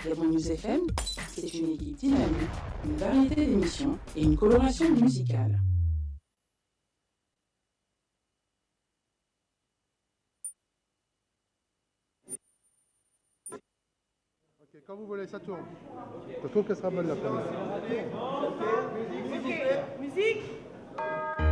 Gabon News FM, c'est une équipe dynamique, une variété d'émissions et une coloration musicale. Ok, quand vous voulez, ça tourne. Je trouve qu'elle sera bonne la première. Musique.